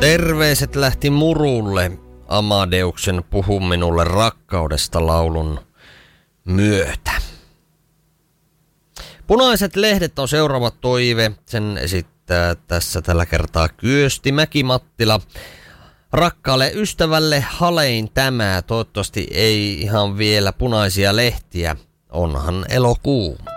Terveiset lähti murulle Amadeuksen Puhu minulle rakkaudesta laulun myötä. Punaiset lehdet on seuraava toive. Sen esittää tässä tällä kertaa Kyösti Mäki-Mattila. Rakkaalle ystävälle halein tämä. Toivottavasti ei ihan vielä punaisia lehtiä. Onhan elokuu.